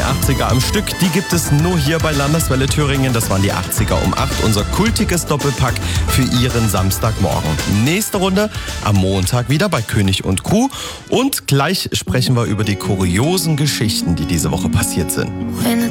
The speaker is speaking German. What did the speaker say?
80er am Stück, die gibt es nur hier bei Landeswelle Thüringen. Das waren die 80er um 8, unser kultiges Doppelpack für Ihren Samstagmorgen. Nächste Runde am Montag wieder bei König und Kuh. Und gleich sprechen wir über die kuriosen Geschichten, die diese Woche passiert sind.